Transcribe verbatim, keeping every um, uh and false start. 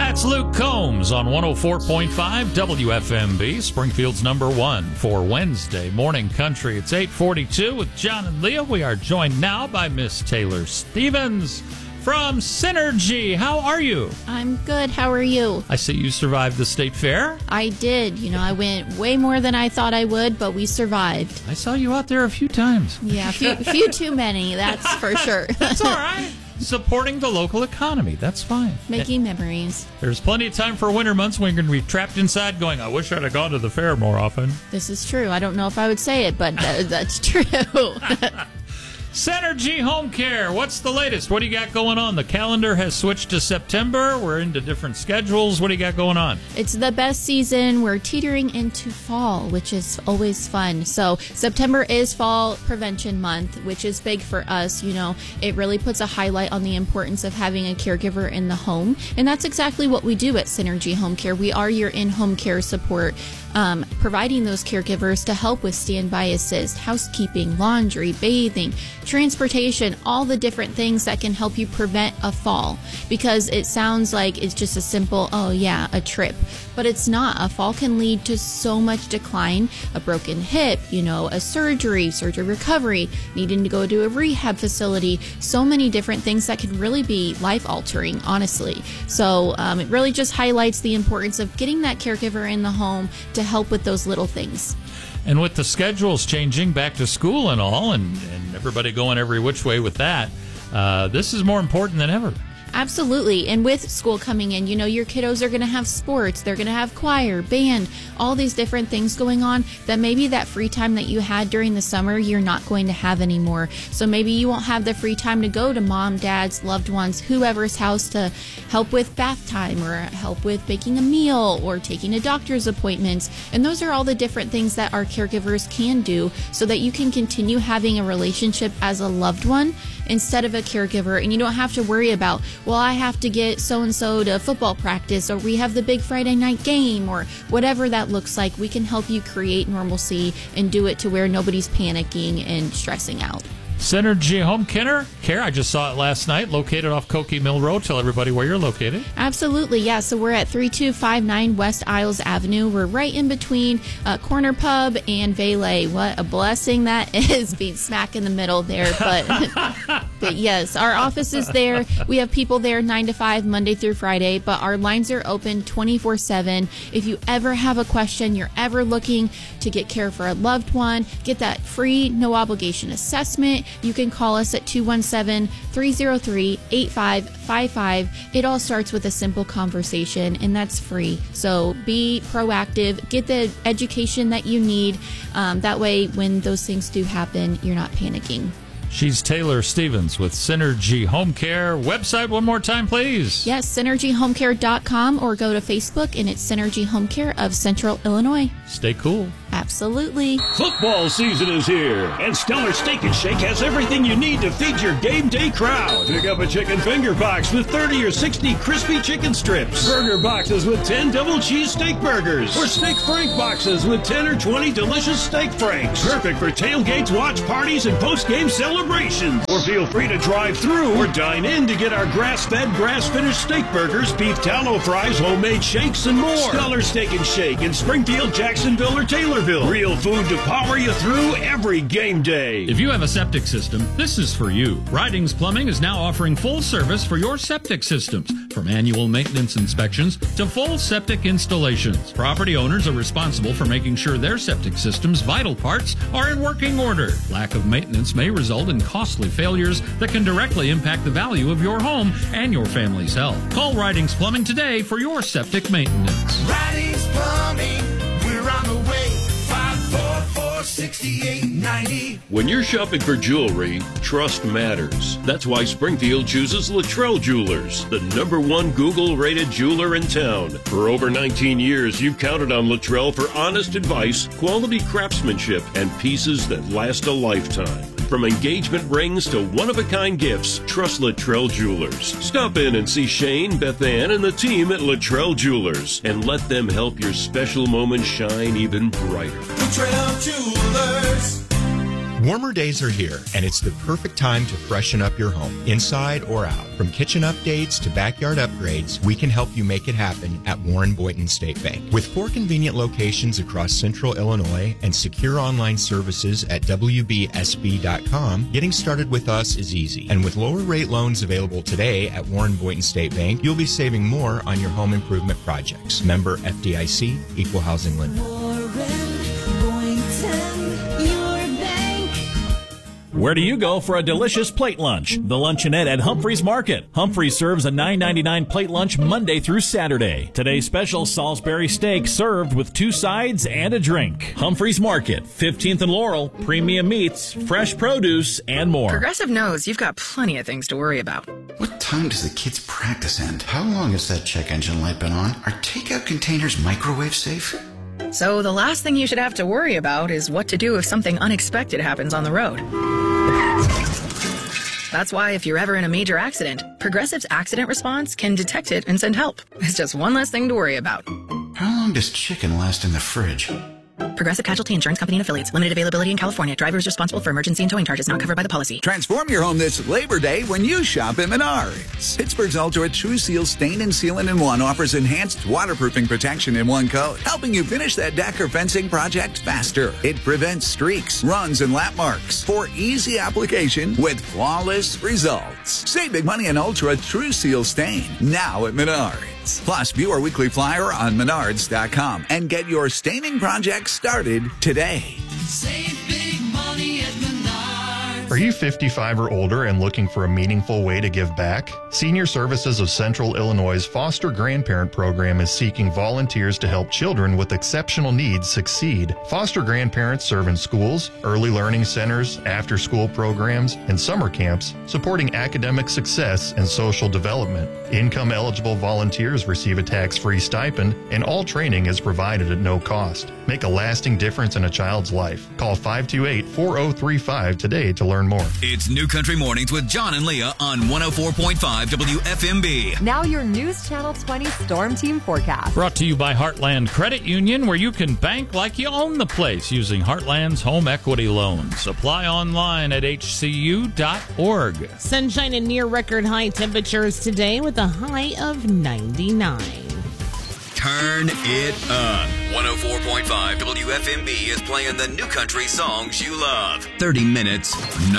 That's Luke Combs on one oh four point five W F M B, Springfield's number one for Wednesday morning country. It's eight forty-two with John and Leah. We are joined now by Miss Taylor Stevens from Synergy. How are you? I'm good. How are you? I see you survived the state fair. I did. You know, I went way more than I thought I would, but we survived. I saw you out there a few times. Yeah, a few, a few too many, that's for sure. That's all right. Supporting the local economy. That's fine. Making memories. There's plenty of time for winter months when you're going to be trapped inside going, I wish I'd have gone to the fair more often. This is true. I don't know if I would say it, but th- that's true. Synergy Home Care. What's the latest? What do you got going on? The calendar has switched to September. We're into different schedules. What do you got going on? It's the best season. We're teetering into fall, which is always fun. So September is Fall Prevention Month, which is big for us. You know, it really puts a highlight on the importance of having a caregiver in the home. And that's exactly what we do at Synergy Home Care. We are your in-home care support, um, providing those caregivers to help with standby assist, housekeeping, laundry, bathing, transportation, all the different things that can help you prevent a fall, because it sounds like it's just a simple, oh yeah, a trip, but it's not. A fall can lead to so much decline, a broken hip, you know, a surgery, surgery recovery, needing to go to a rehab facility, so many different things that can really be life-altering, honestly. So um, it really just highlights the importance of getting that caregiver in the home to help with those little things. And with the schedules changing back to school and all, and, and everybody going every which way with that, uh, this is more important than ever. Absolutely. And with school coming in, you know, your kiddos are going to have sports, they're going to have choir, band, all these different things going on that maybe that free time that you had during the summer, you're not going to have anymore. So maybe you won't have the free time to go to mom, dad's, loved ones, whoever's house to help with bath time or help with making a meal or taking a doctor's appointments. And those are all the different things that our caregivers can do so that you can continue having a relationship as a loved one instead of a caregiver. And you don't have to worry about, well, I have to get so-and-so to football practice, or we have the big Friday night game, or whatever that looks like. We can help you create normalcy and do it to where nobody's panicking and stressing out. Synergy Home Care. Care, I just saw it last night, located off Cokie Mill Road. Tell everybody where you're located. Absolutely, yeah. So we're at thirty-two fifty-nine West Isles Avenue. We're right in between uh, Corner Pub and Valet. What a blessing that is, being smack in the middle there. But, but yes, our office is there. We have people there nine to five, Monday through Friday, but our lines are open twenty-four seven. If you ever have a question, you're ever looking to get care for a loved one, get that free, no obligation assessment, you can call us at two one seven, three oh three, eight five five five. It all starts with a simple conversation, and that's free. So be proactive, get the education that you need. Um, that way, when those things do happen, you're not panicking. She's Taylor Stevens with Synergy Home Care. Website one more time, please. Yes, synergy home care dot com, or go to Facebook, and it's Synergy Home Care of Central Illinois. Stay cool. Absolutely. Football season is here, and Stellar Steak and Shake has everything you need to feed your game day crowd. Pick up a chicken finger box with thirty or sixty crispy chicken strips, burger boxes with ten double cheese steak burgers, or steak frank boxes with ten or twenty delicious steak franks. Perfect for tailgates, watch parties, and post-game celebrations. Or feel free to drive through or dine in to get our grass-fed, grass-finished steak burgers, beef tallow fries, homemade shakes, and more. Stellar Steak and Shake in Springfield, Jacksonville, or Taylorville. Real food to power you through every game day. If you have a septic system, this is for you. Ridings Plumbing is now offering full service for your septic systems, from annual maintenance inspections to full septic installations. Property owners are responsible for making sure their septic system's vital parts are in working order. Lack of maintenance may result in costly failures that can directly impact the value of your home and your family's health. Call Ridings Plumbing today for your septic maintenance. Ridings Plumbing, we're on the way. five four four, six eight nine zero. When you're shopping for jewelry, trust matters. That's why Springfield chooses Luttrell Jewelers, the number one Google-rated jeweler in town. For over nineteen years, you've counted on Luttrell for honest advice, quality craftsmanship, and pieces that last a lifetime. From engagement rings to one-of-a-kind gifts, trust Luttrell Jewelers. Stop in and see Shane, Beth Ann, and the team at Luttrell Jewelers, and let them help your special moments shine even brighter. Luttrell Jewelers. Warmer days are here, and it's the perfect time to freshen up your home, inside or out. From kitchen updates to backyard upgrades, we can help you make it happen at Warren Boynton State Bank. With four convenient locations across central Illinois and secure online services at W B S B dot com, getting started with us is easy. And with lower rate loans available today at Warren Boynton State Bank, you'll be saving more on your home improvement projects. Member F D I C, Equal Housing Lender. Where do you go for a delicious plate lunch? The Luncheonette at Humphreys Market. Humphreys serves a nine ninety-nine plate lunch Monday through Saturday. Today's special Salisbury steak served with two sides and a drink. Humphreys Market, fifteenth and Laurel, premium meats, fresh produce, and more. Progressive knows you've got plenty of things to worry about. What time does the kids' practice end? How long has that check engine light been on? Are takeout containers microwave safe? So the last thing you should have to worry about is what to do if something unexpected happens on the road. That's why if you're ever in a major accident, Progressive's accident response can detect it and send help. It's just one less thing to worry about. How long does chicken last in the fridge? Progressive Casualty Insurance Company and Affiliates. Limited availability in California. Driver is responsible for emergency and towing charges not covered by the policy. Transform your home this Labor Day when you shop at Menards. Pittsburgh's Ultra True Seal Stain and Sealant in One offers enhanced waterproofing protection in one coat, helping you finish that deck or fencing project faster. It prevents streaks, runs, and lap marks for easy application with flawless results. Save big money on Ultra True Seal Stain now at Menards. Plus, view our weekly flyer on menards dot com and get your staining project started today. Save big money at Menards. Are you fifty-five or older and looking for a meaningful way to give back? Senior Services of Central Illinois' Foster Grandparent Program is seeking volunteers to help children with exceptional needs succeed. Foster grandparents serve in schools, early learning centers, after-school programs, and summer camps, supporting academic success and social development. Income-eligible volunteers receive a tax-free stipend, and all training is provided at no cost. Make a lasting difference in a child's life. Call five two eight, four oh three five today to learn more. It's New Country Mornings with John and Leah on one oh four point five W F M B. Now your News Channel twenty Storm Team forecast. Brought to you by Heartland Credit Union, where you can bank like you own the place using Heartland's home equity loans. Apply online at H C U dot org. Sunshine and near record high temperatures today with a high of ninety-nine. Turn it up. one oh four point five W F M B is playing the New Country songs you love. thirty minutes non